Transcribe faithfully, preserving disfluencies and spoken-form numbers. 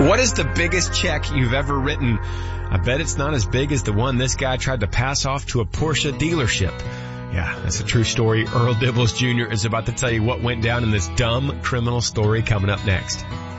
What is the biggest check you've ever written? I bet it's not as big as the one this guy tried to pass off to a Porsche dealership. Yeah, that's a true story. Earl Dibbles Junior is about to tell you what went down in this dumb criminal story coming up next.